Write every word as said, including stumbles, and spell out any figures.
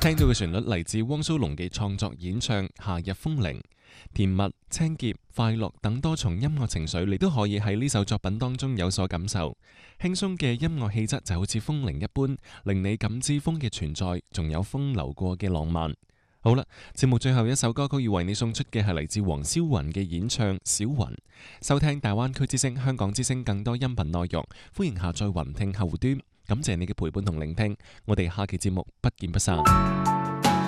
聽到嘅旋律嚟自汪蘇泷嘅創作演唱《夏日風鈴》，甜蜜、清潔、快樂等多重音樂情緒，你都可以喺呢首作品當中有所感受。輕鬆嘅音樂氣質就好似風鈴一般，令你感知風嘅存在，仲有風流過嘅浪漫。好啦，節目最後一首歌曲要為你送出嘅係嚟自黃霄雲嘅演唱《小雲》。收聽大灣區之聲、香港之聲更多音頻內容，歡迎下載雲聽後端。感謝你嘅陪伴同聆聽，我哋下期節目不見不散。